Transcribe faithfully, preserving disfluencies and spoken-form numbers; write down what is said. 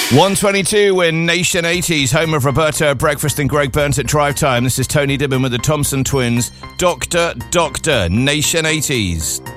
one twenty-two in Nation eighties, home of Roberto at Breakfast and Greg Burns at Drive Time. This is Tony Dibben with the Thompson Twins. Doctor, Doctor, Nation eighties.